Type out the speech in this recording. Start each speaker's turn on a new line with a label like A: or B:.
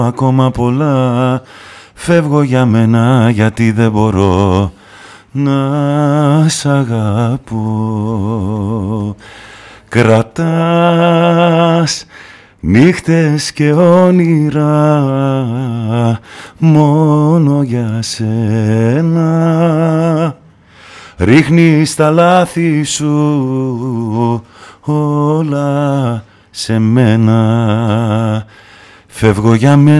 A: ακόμα πολλά. Φεύγω για μένα γιατί δεν μπορώ να σ' αγαπώ. Κρατάς νύχτες και όνειρα μόνο για σένα. Ρίχνεις τα λάθη σου όλα σε μένα. Φεύγω για μένα.